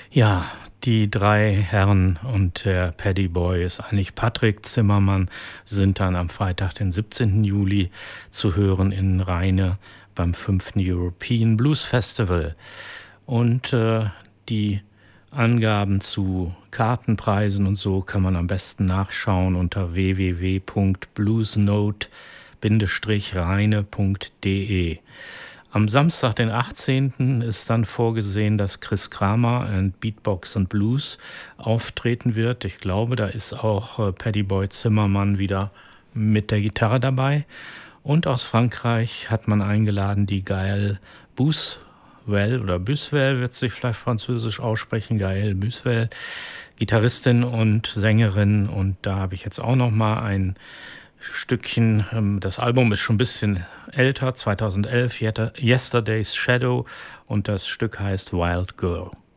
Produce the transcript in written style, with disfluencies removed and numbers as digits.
Ja, die drei Herren und der Paddyboy ist eigentlich Patrick Zimmermann, sind dann am Freitag, den 17. Juli, zu hören in Rheine beim 5. European Blues Festival. Und die Angaben zu Kartenpreisen und so kann man am besten nachschauen unter www.bluesnote-rheine.de. Am Samstag, den 18. ist dann vorgesehen, dass Chris Kramer and Beatbox and Blues auftreten wird. Ich glaube, da ist auch Paddyboy Zimmermann wieder mit der Gitarre dabei. Und aus Frankreich hat man eingeladen die Gaëlle Buswell oder Buswell wird sich vielleicht französisch aussprechen, Gaëlle Buswell, Gitarristin und Sängerin. Und da habe ich jetzt auch noch mal ein Stückchen, das Album ist schon ein bisschen älter, 2011, Yesterday's Shadow, und das Stück heißt Wild Girl.